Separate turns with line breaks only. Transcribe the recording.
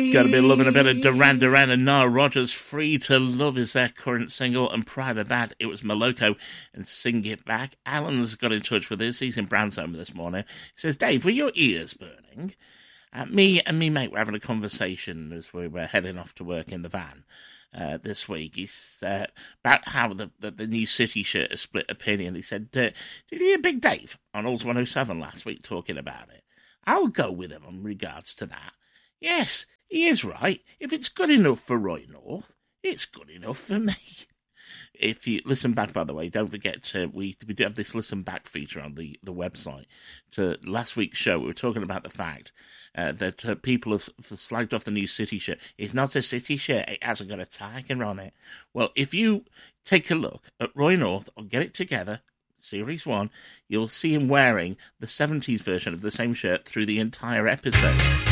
Got to be loving a bit of Duran Duran and Nile Rodgers. Free to Love is their current single, and prior to that, it was Moloko and Sing It Back. Alan's got in touch with us. He's in Bransholme this morning. He says, Dave, were your ears burning? Me and me mate were having a conversation as we were heading off to work in the van this week. He's about how the new City shirt has split opinion. He said, did you hear Big Dave on Olds 107 last week talking about it? I'll go with him in regards to that. Yes, he is right. If it's good enough for Roy North, it's good enough for me. If you listen back, by the way, don't forget we do have this listen back feature on the website. To last week's show, we were talking about the fact that people have slagged off the new City shirt. It's not a City shirt. It hasn't got a tiger on it. Well, if you take a look at Roy North or Get It Together, Series 1, you'll see him wearing the 70s version of the same shirt through the entire episode.